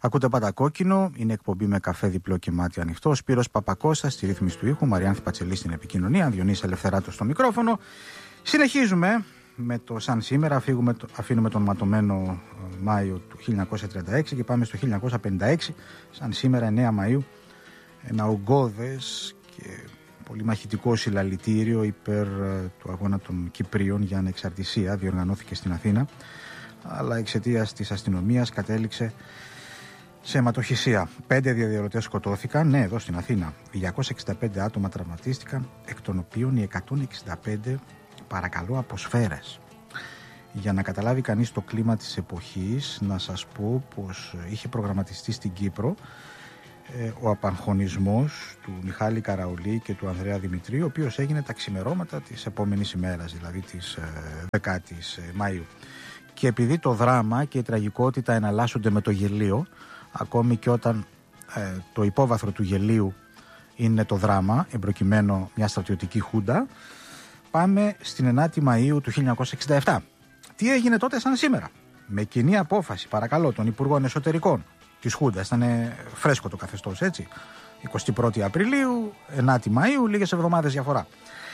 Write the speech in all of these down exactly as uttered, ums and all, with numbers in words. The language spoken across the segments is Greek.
Ακούτε πάντα κόκκινο, είναι εκπομπή με καφέ διπλό και μάτι ανοιχτό. Σπύρος Παπακώστας στη ρύθμιση του ήχου, Μαριάνθη Πατσελή στην επικοινωνία, Διονύσης Ελευθεράτος στο μικρόφωνο. Συνεχίζουμε με το σαν σήμερα, αφήγουμε, αφήνουμε τον ματωμένο Μάιο του χίλια εννιακόσια τριάντα έξι και πάμε στο χίλια εννιακόσια πενήντα έξι, σαν σήμερα εννέα Μαΐου, ένα ογκώδες και πολύ μαχητικό συλλαλητήριο υπέρ του αγώνα των Κυπρίων για ανεξαρτησία διοργανώθηκε στην Αθήνα, αλλά εξαιτίας της αστυνομίας κατέληξε σε αιματοχυσία. Πέντε διαδηλωτές σκοτώθηκαν, ναι, εδώ στην Αθήνα. διακόσια εξήντα πέντε άτομα τραυματίστηκαν, εκ των οποίων οι εκατόν εξήντα πέντε, παρακαλώ, από σφαίρες. Για να καταλάβει κανείς το κλίμα της εποχής, να σας πω πως είχε προγραμματιστεί στην Κύπρο ε, ο απαγχωνισμός του Μιχάλη Καραουλή και του Ανδρέα Δημητρίου, ο οποίος έγινε τα ξημερώματα της επόμενης ημέρας, δηλαδή της ε, δεκάτης Μαΐου. Και επειδή το δράμα και η τραγικότητα εναλλάσσονται με το γελίο, ακόμη και όταν ε, το υπόβαθρο του γελίου είναι το δράμα, εμπροκειμένο μια στρατιωτική χούντα, πάμε στην ενάτη Μαΐου του χίλια εννιακόσια εξήντα επτά. Τι έγινε τότε σαν σήμερα? Με κοινή απόφαση, παρακαλώ, των Υπουργών Εσωτερικών της Χούντας, ήταν φρέσκο το καθεστώς, έτσι, εικοστή πρώτη Απριλίου, ενάτη Μαΐου, λίγες εβδομάδες διαφορά.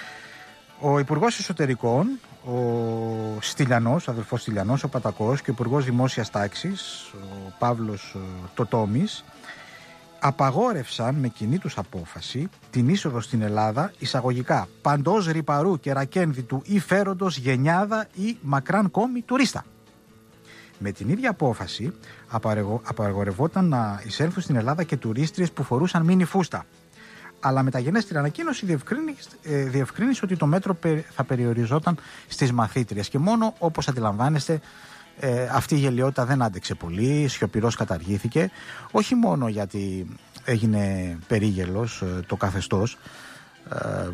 Ο Υπουργός Εσωτερικών, ο Στυλιανός, ο αδελφός Στυλιανός, ο Πατακός, και ο Υπουργός Δημόσιας Τάξης, ο Παύλος Τοτόμης, απαγόρευσαν με κοινή τους απόφαση την είσοδο στην Ελλάδα εισαγωγικά παντός ρυπαρού και ρακένδυτου ή φέροντος γενιάδα ή μακράν κόμι τουρίστα. Με την ίδια απόφαση απαγορευόταν να εισέλθουν στην Ελλάδα και τουρίστριες που φορούσαν μίνι φούστα. Αλλά μεταγενέστερη ανακοίνωση διευκρίνησε, ε, διευκρίνησε ότι το μέτρο θα περιοριζόταν στις μαθήτριες και μόνο, όπως αντιλαμβάνεστε, ε, αυτή η γελιότητα δεν άντεξε πολύ, σιωπηρός καταργήθηκε, όχι μόνο γιατί έγινε περίγελος ε, το καθεστώς, ε,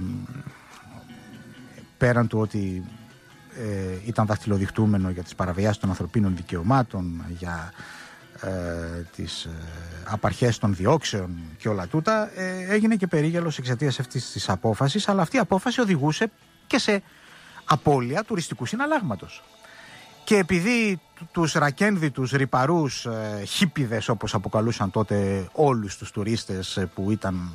πέραν του ότι ε, ήταν δαχτυλοδειχτούμενο για τις παραβιάσεις των ανθρωπίνων δικαιωμάτων, για Ε, τις ε, απαρχές των διώξεων και όλα τούτα, ε, έγινε και περίγελος εξαιτίας αυτής της απόφασης, αλλά αυτή η απόφαση οδηγούσε και σε απώλεια τουριστικού συναλλάγματος. Και επειδή τους ρακένδυτους, ρυπαρούς, ε, χίπηδες, όπως αποκαλούσαν τότε όλους τους τουρίστες ε, που ήταν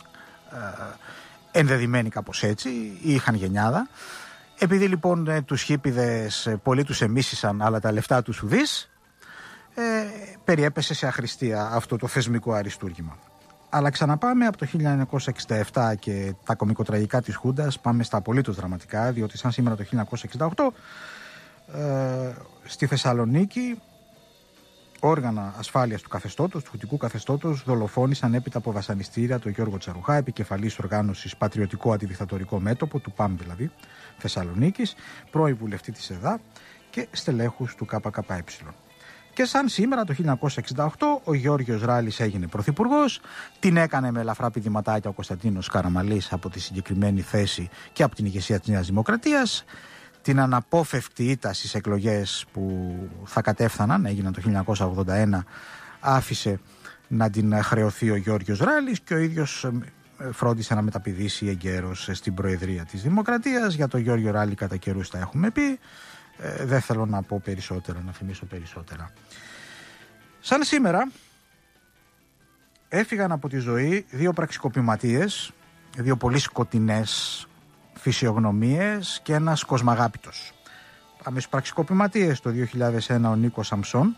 ε, ενδεδειμένοι κάπως έτσι ή είχαν γενιάδα, επειδή λοιπόν ε, τους χίπηδες ε, πολλοί τους εμίσησαν, αλλά τα λεφτά τους ουδείς, Ε, περιέπεσε σε αχρηστία αυτό το θεσμικό αριστούργημα. Αλλά ξαναπάμε από το χίλια εννιακόσια εξήντα επτά και τα κωμικοτραγικά της Χούντας, πάμε στα απολύτως δραματικά, διότι σαν σήμερα το χίλια εννιακόσια εξήντα οκτώ ε, στη Θεσσαλονίκη όργανα ασφάλειας του καθεστώτος, του χουντικού καθεστώτος, δολοφόνησαν έπειτα από βασανιστήρια τον Γιώργο Τσαρουχά, επικεφαλής οργάνωσης Πατριωτικό Αντιδικτατορικό Μέτωπο, του ΠΑΜ δηλαδή Θεσσαλονίκης, πρώην βουλευτή της ΕΔΑ και στελέχους του ΚΚΕ. Και σαν σήμερα το χίλια εννιακόσια εξήντα οκτώ ο Γιώργος Ράλης έγινε πρωθυπουργός, την έκανε με ελαφρά πηδηματάκια ο Κωνσταντίνος Καραμαλής από τη συγκεκριμένη θέση και από την ηγεσία της Νέας Δημοκρατίας. Την αναπόφευκτη ήττα στις εκλογές που θα κατέφθαναν, έγιναν το χίλια εννιακόσια ογδόντα ένα, άφησε να την χρεωθεί ο Γιώργος Ράλης και ο ίδιος φρόντισε να μεταπηδήσει εγκαίρως στην Προεδρία της Δημοκρατίας. Για τον Γιώργο Ράλη κατά καιρούς τα έχουμε πει. Ε, δεν θέλω να πω περισσότερα, να θυμίσω περισσότερα. Σαν σήμερα έφυγαν από τη ζωή δύο πραξικοπηματίες, δύο πολύ σκοτεινές φυσιογνωμίες και ένας κοσμαγάπητος. Πάμε στους πραξικοπηματίες. Το δύο χιλιάδες ένα ο Νίκος Σαμψόν,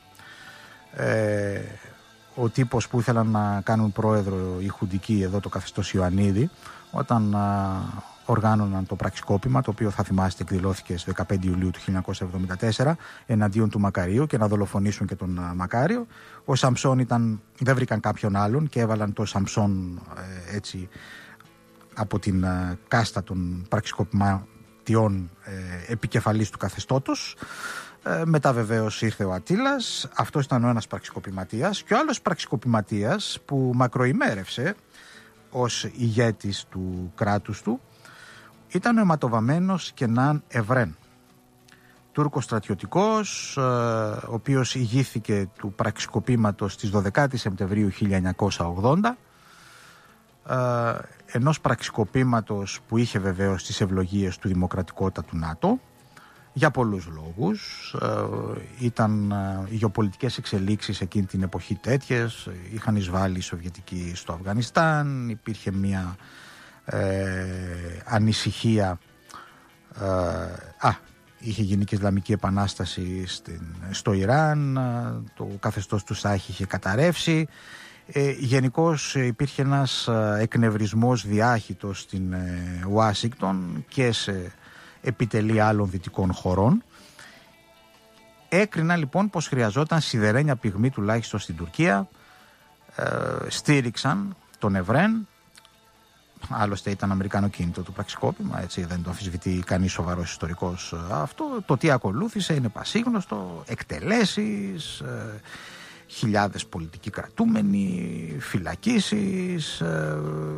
ε, ο τύπος που ήθελαν να κάνουν πρόεδρο οι χουντικοί εδώ το καθεστώς Ιωαννίδη, όταν α, οργάνωναν το πραξικόπημα, το οποίο θα θυμάστε εκδηλώθηκε στις δεκαπέντε Ιουλίου του χίλια εννιακόσια εβδομήντα τέσσερα εναντίον του Μακαρίου και να δολοφονήσουν και τον uh, Μακάριο. Ο Σαμψόν ήταν, δεν βρήκαν κάποιον άλλον και έβαλαν το Σαμψόν ε, έτσι από την uh, κάστα των πραξικοπηματιών ε, επικεφαλής του καθεστώτος. Ε, μετά βεβαίως ήρθε ο Αττήλας, αυτός ήταν ο ένας πραξικοπηματίας, και ο άλλος πραξικοπηματίας που μακροημέρευσε ως ηγέτης του κράτους του ήταν ο αιματοβαμμένος Κενάν Ευρέν, Τούρκος στρατιωτικός, ε, ο οποίος ηγήθηκε του πραξικοπήματος στις δώδεκα Σεπτεμβρίου χίλια εννιακόσια ογδόντα, ε, ενός πραξικοπήματος που είχε βεβαίως τις ευλογίες του δημοκρατικότατου ΝΑΤΟ, για πολλούς λόγους. Ήταν οι γεωπολιτικές εξελίξεις εκείνη την εποχή τέτοιες, είχαν εισβάλει οι Σοβιετικοί στο Αφγανιστάν, υπήρχε μια ε, ανησυχία, ε, α, είχε γίνει και Ισλαμική Επανάσταση στην, στο Ιράν, το καθεστώς του Σάχ είχε καταρρεύσει. Ε, γενικώς υπήρχε ένας εκνευρισμός διάχυτος στην ε, Ουάσιγκτον και σε επιτελεία άλλων δυτικών χωρών. Έκρινα λοιπόν πως χρειαζόταν σιδερένια πυγμή τουλάχιστον στην Τουρκία. Ε, στήριξαν τον Ευρέν. Άλλωστε ήταν αμερικανοκίνητο το πραξικόπημα, έτσι δεν το αμφισβητεί κανείς σοβαρός ιστορικός αυτό. Το τι ακολούθησε είναι πασίγνωστο, εκτελέσεις, ε, χιλιάδες πολιτικοί κρατούμενοι, φυλακίσεις, ε,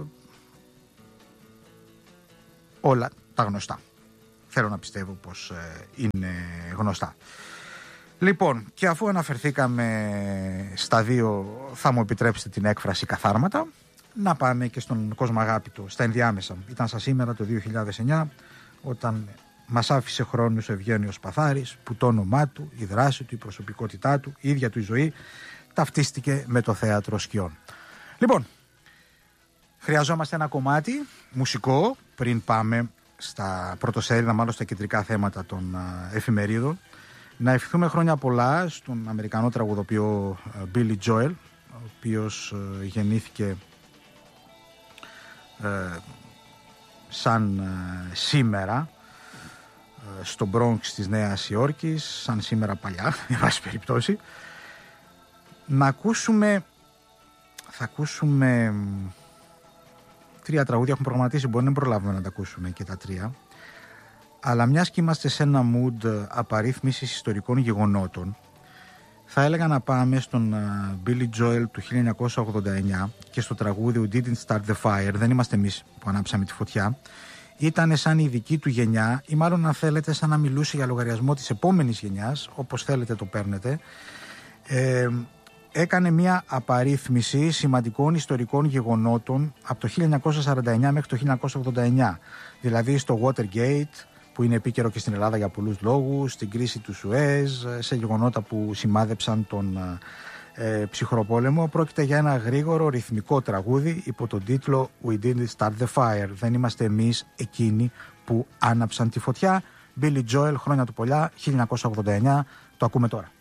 όλα τα γνωστά. Θέλω να πιστεύω πως ε, είναι γνωστά. Λοιπόν, και αφού αναφερθήκαμε στα δύο, θα μου επιτρέψετε την έκφραση καθάρματα, να πάμε και στον κόσμο αγάπητο, στα ενδιάμεσα. Ήταν σαν σήμερα το δύο χιλιάδες εννιά, όταν μας άφησε χρόνους ο Ευγένιος Παθάρης, που το όνομά του, η δράση του, η προσωπικότητά του, η ίδια του η ζωή, ταυτίστηκε με το θέατρο σκιών. Λοιπόν, χρειαζόμαστε ένα κομμάτι μουσικό πριν πάμε στα πρωτοσέλιδα, μάλλον στα κεντρικά θέματα των uh, εφημερίδων. Να ευχηθούμε χρόνια πολλά στον Αμερικανό τραγουδοποιό uh, Billy Joel, ο οποίος uh, γεννήθηκε uh, σαν uh, σήμερα uh, στο Bronx της Νέας Υόρκης, σαν σήμερα παλιά, εν πάση περιπτώσει. Να ακούσουμε, θα ακούσουμε τρία τραγούδια, έχουν προγραμματίσει, μπορεί να προλάβουμε να τα ακούσουμε και τα τρία, αλλά μιας και είμαστε σε ένα mood απαρίθμησης ιστορικών γεγονότων, θα έλεγα να πάμε στον uh, Billy Joel του χίλια εννιακόσια ογδόντα εννιά και στο τραγούδι We Didn't Start the Fire. Δεν είμαστε εμείς που ανάψαμε τη φωτιά. Ήταν σαν η δική του γενιά, ή μάλλον αν θέλετε σαν να μιλούσε για λογαριασμό της επόμενης γενιάς, όπως θέλετε το παίρνετε. Ε, έκανε μια απαρίθμηση σημαντικών ιστορικών γεγονότων από το χίλια εννιακόσια σαράντα εννιά μέχρι το χίλια εννιακόσια ογδόντα εννιά. Δηλαδή στο Watergate, που είναι επίκαιρο και στην Ελλάδα για πολλούς λόγους, στην κρίση του Σουέζ, σε γεγονότα που σημάδεψαν τον ε, ψυχρό πόλεμο. Πρόκειται για ένα γρήγορο ρυθμικό τραγούδι υπό τον τίτλο We Didn't Start the Fire. Δεν είμαστε εμείς εκείνοι που άναψαν τη φωτιά. Billy Joel, χρόνια του πολλά, χίλια εννιακόσια ογδόντα εννιά. Το ακούμε τώρα.